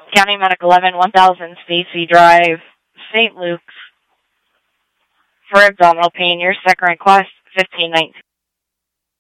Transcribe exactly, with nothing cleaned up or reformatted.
County Medic eleven, one thousand Stacy Drive, Saint Luke's. For abdominal pain, your second request, fifteen nineteen.